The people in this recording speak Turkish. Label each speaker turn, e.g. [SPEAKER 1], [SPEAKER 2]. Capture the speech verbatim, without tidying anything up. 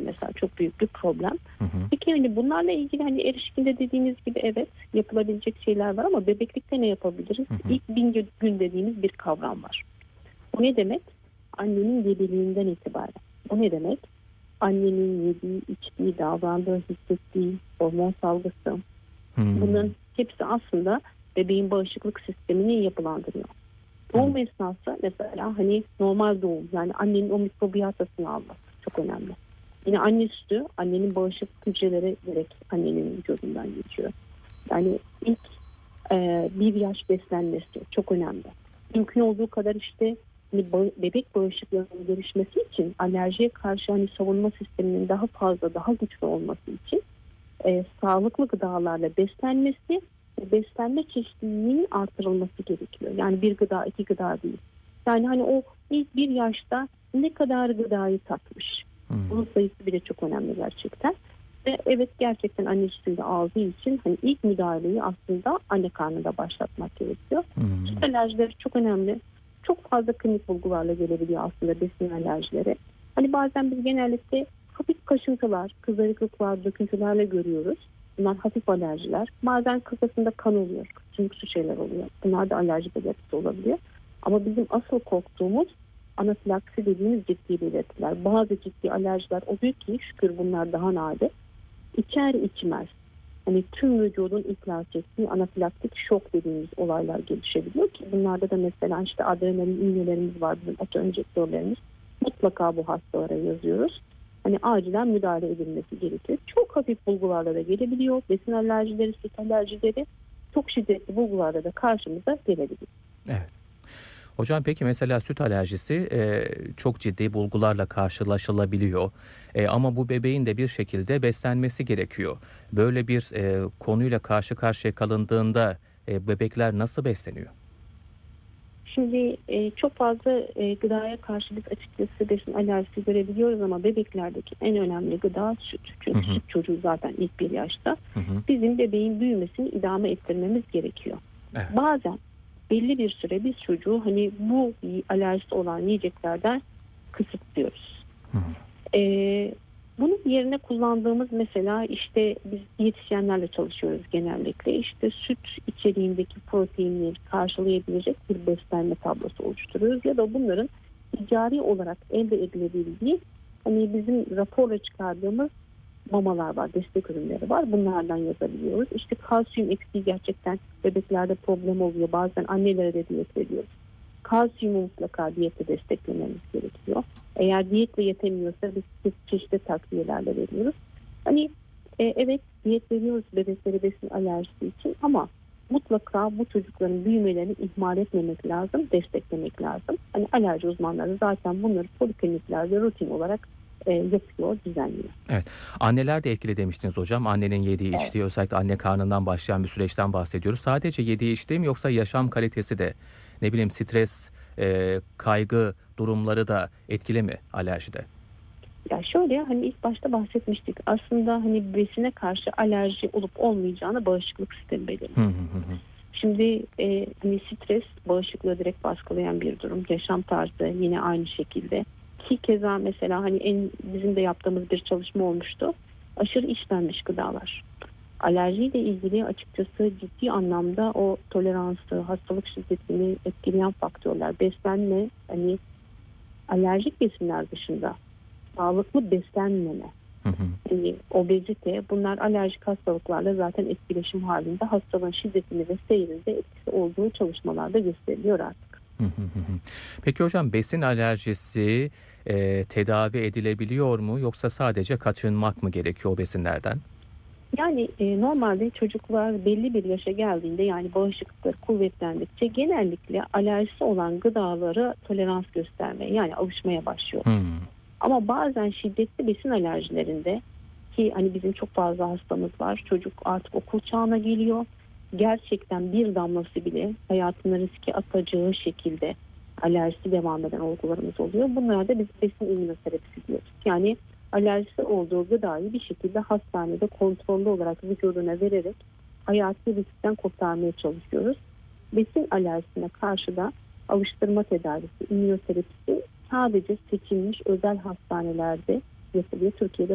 [SPEAKER 1] mesela çok büyük bir problem.
[SPEAKER 2] Hı hı.
[SPEAKER 1] Peki hani bunlarla ilgili hani erişkinde dediğiniz gibi evet yapılabilecek şeyler var ama bebeklikte ne yapabiliriz?
[SPEAKER 2] Hı hı.
[SPEAKER 1] İlk bin gün dediğimiz bir kavram var. O ne demek? Annenin gebeliğinden itibaren. O ne demek? Annenin yediği, içtiği, davrandığı, hissettiği, hormon salgısı.
[SPEAKER 2] Hmm.
[SPEAKER 1] Bunların hepsi aslında bebeğin bağışıklık sistemini yapılandırıyor. Doğum esnası mesela hani normal doğum, yani annenin o mikrobiyatasını alması çok önemli. Yine anne sütü annenin bağışıklık hücreleri direkt annenin vücudundan geçiyor. Yani ilk e, bir yaş beslenmesi çok önemli. Mümkün olduğu kadar işte hani ba- bebek bağışıklığının gelişmesi için alerjiye karşı hani savunma sisteminin daha fazla daha güçlü olması için e, sağlıklı gıdalarla beslenmesi ve beslenme çeşitliliğinin artırılması gerekiyor. Yani bir gıda iki gıda değil. Yani hani o ilk bir yaşta ne kadar gıdayı tatmış.
[SPEAKER 2] Hmm.
[SPEAKER 1] Bunun sayısı bile çok önemli gerçekten. Ve evet gerçekten anne sütünde aldığı için hani ilk müdahaleyi aslında anne karnında başlatmak gerekiyor.
[SPEAKER 2] Hmm.
[SPEAKER 1] Süt alerjileri çok önemli. Çok fazla klinik bulgularla gelebiliyor aslında besin alerjileri. Hani bazen biz genellikle hafif kaşıntılar, kızarıklıklar, döküntülerle görüyoruz. Bunlar hafif alerjiler. Bazen kafasında kan oluyor, sümüksü şeyler oluyor. Bunlar da alerji belirtisi olabiliyor. Ama bizim asıl korktuğumuz anafilaksi dediğimiz ciddi belirtiler. Bazı ciddi alerjiler oluyor ki şükür bunlar daha nadir. İçer içmez hani tüm vücudun iflas ettiği anafilaktik şok dediğimiz olaylar gelişebiliyor ki bunlarda da mesela işte adrenalin iğnelerimiz var, bizim otoenjektörlerimiz. Mutlaka bu hastalara yazıyoruz. Hani acilen müdahale edilmesi gerekiyor. Çok hafif bulgularla da gelebiliyor. Besin alerjileri, süt alerjileri çok şiddetli bulgularla da karşımıza gelebiliyor.
[SPEAKER 2] Evet. Hocam peki mesela süt alerjisi e, çok ciddi bulgularla karşılaşılabiliyor. E, ama bu bebeğin de bir şekilde beslenmesi gerekiyor. Böyle bir e, konuyla karşı karşıya kalındığında e, bebekler nasıl besleniyor?
[SPEAKER 1] Şimdi e, çok fazla e, gıdaya karşı biz açıkçası besin alerjisi görebiliyoruz ama bebeklerdeki en önemli gıda süt.
[SPEAKER 2] Hı
[SPEAKER 1] Çünkü
[SPEAKER 2] hı.
[SPEAKER 1] süt çocuğu zaten ilk bir yaşta.
[SPEAKER 2] Hı hı.
[SPEAKER 1] Bizim bebeğin büyümesini idame ettirmemiz gerekiyor.
[SPEAKER 2] Evet.
[SPEAKER 1] Bazen belli bir süre biz çocuğu hani bu alerjisi olan yiyeceklerden kısıtlıyoruz.
[SPEAKER 2] Hı hı.
[SPEAKER 1] Ee, bunun yerine kullandığımız mesela işte biz diyetisyenlerle çalışıyoruz genellikle. İşte süt içeriğindeki proteinleri karşılayabilecek bir beslenme tablosu oluşturuyoruz. Ya da bunların ticari olarak elde edilebildiği hani bizim raporla çıkardığımız mamalar var, destek ürünleri var. Bunlardan yazabiliyoruz. İşte kalsiyum eksiği gerçekten bebeklerde problem oluyor. Bazen annelere de diyet veriyoruz. Kalsiyumu mutlaka diyette desteklememiz gerekiyor. Eğer diyetle yetemiyorsa biz çeşitli takviyelerle veriyoruz. Hani e, evet diyet veriyoruz bebeklere besin alerjisi için ama mutlaka bu çocukların büyümelerini ihmal etmemek lazım, desteklemek lazım. Hani alerji uzmanları zaten bunları polikliniklerde rutin olarak e, yapıyor, düzenliyor.
[SPEAKER 2] Evet. Anneler de etkili demiştiniz hocam. Annenin yediği
[SPEAKER 1] Evet.
[SPEAKER 2] içtiği, özellikle anne karnından başlayan bir süreçten bahsediyoruz. Sadece yediği içtiği mi, yoksa yaşam kalitesi de, ne bileyim, stres, e, kaygı durumları da etkili mi alerjide?
[SPEAKER 1] Ya şöyle hani ilk başta bahsetmiştik. Aslında hani besine karşı alerji olup olmayacağını bağışıklık sistemi
[SPEAKER 2] Hı
[SPEAKER 1] belirliyor.
[SPEAKER 2] hı hı. hı.
[SPEAKER 1] Şimdi e, hani stres bağışıklığı direkt baskılayan bir durum. Yaşam tarzı yine aynı şekilde. Ki keza mesela hani en bizim de yaptığımız bir çalışma olmuştu. Aşırı işlenmiş gıdalar. Alerjiyle ilgili açıkçası ciddi anlamda o toleransı, hastalık şiddetini etkileyen faktörler. Beslenme, hani alerjik besinler dışında sağlıklı beslenmeme,
[SPEAKER 2] Hı hı.
[SPEAKER 1] yani obezite, bunlar alerjik hastalıklarla zaten etkileşim halinde hastalığın şiddetini ve seyrinde etkisi olduğu çalışmalarda gösteriliyor artık.
[SPEAKER 2] Hı hı hı hı. Peki hocam, besin alerjisi e, tedavi edilebiliyor mu, yoksa sadece kaçınmak mı gerekiyor o besinlerden?
[SPEAKER 1] Yani e, normalde çocuklar belli bir yaşa geldiğinde yani bağışıklıkları kuvvetlendikçe genellikle alerjisi olan gıdalara tolerans göstermeye yani alışmaya başlıyor.
[SPEAKER 2] Hmm.
[SPEAKER 1] Ama bazen şiddetli besin alerjilerinde ki hani bizim çok fazla hastamız var. Çocuk artık okul çağına geliyor. Gerçekten bir damlası bile hayatını riske atacağı şekilde alerjisi devam eden olgularımız oluyor. Bunlara biz besin immünoterapisi diyoruz. Yani alerjisi olduğu gıdayı bir şekilde hastanede kontrollü olarak vücuduna vererek hayati riskten kurtarmaya çalışıyoruz. Besin alerjisine karşı da alıştırma tedavisi, immünoterapisi sadece seçilmiş özel hastanelerde yapılıyor. Türkiye'de